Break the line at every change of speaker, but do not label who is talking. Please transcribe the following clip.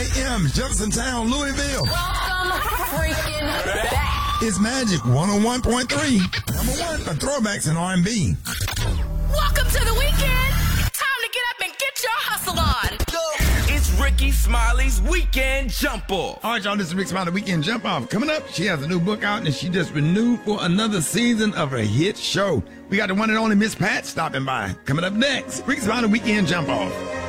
a.m. Jeffersontown, Louisville.
Welcome freaking back.
It's Magic 101.3. Number one for throwbacks and R&B.
Welcome to the weekend. Time to get up and get your hustle on.
It's Ricky Smiley's Weekend Jump Off.
All right, y'all, this is Rick Smiley Weekend Jump Off. Coming up, she has a new book out, and she just renewed for another season of her hit show. We got the one and only Miss Pat stopping by. Coming up next, Rick Smiley Weekend Jump Off.